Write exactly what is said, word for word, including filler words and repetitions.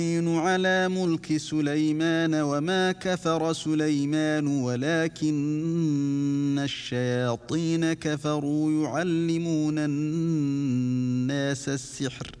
على ملك سليمان وما كفر سليمان ولكن الشياطين كفروا يعلمون الناس السحر